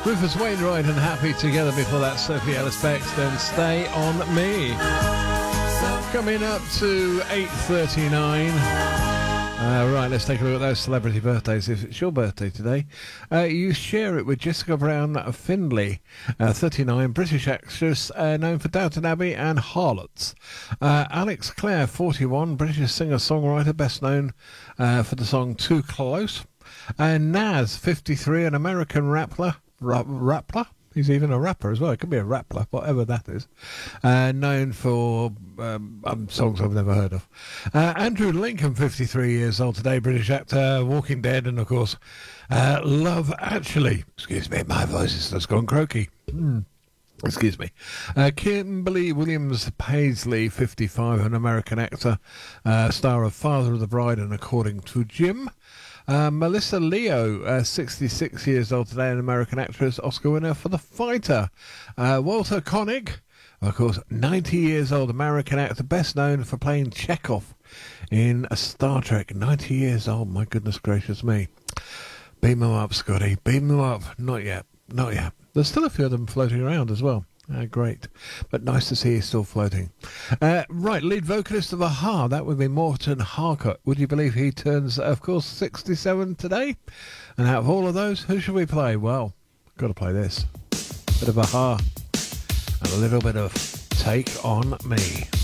Rufus Wainwright and Happy together before that. Sophie Ellis-Bextor and Stay On Me. Coming up to 8:39. Right, let's take a look at those celebrity birthdays. If it's your birthday today, you share it with Jessica Brown Findlay, 39, British actress known for Downton Abbey and Harlots. Alex Clare, 41, British singer-songwriter, best known for the song Too Close. Nas, 53, an American rapper. He's even a rapper as well. It could be a rappler, whatever that is. Known for songs I've never heard of. Andrew Lincoln, 53 years old today, British actor, Walking Dead, and of course, Love Actually. Excuse me, my voice has just gone croaky. Excuse me. Kimberly Williams Paisley, 55, an American actor, star of Father of the Bride and According to Jim. Melissa Leo, 66 years old today, an American actress, Oscar winner for The Fighter. Walter Koenig, of course, 90 years old, American actor, best known for playing Chekhov in Star Trek. 90 years old, my goodness gracious me. Beam them up, Scotty, beam them up. Not yet, not yet. There's still a few of them floating around as well. Great, but nice to see he's still floating. Right, lead vocalist of a-ha, that would be Morten Harket. Would you believe he turns, of course, 67 today? And out of all of those, who should we play? Well, got to play this. Bit of a-ha and a little bit of Take On Me.